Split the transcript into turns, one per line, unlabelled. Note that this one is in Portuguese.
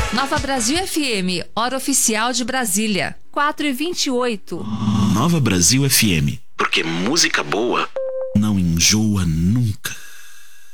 Nova Brasil FM, hora oficial de Brasília, 4h28.
Nova Brasil FM, porque música boa não enjoa nunca.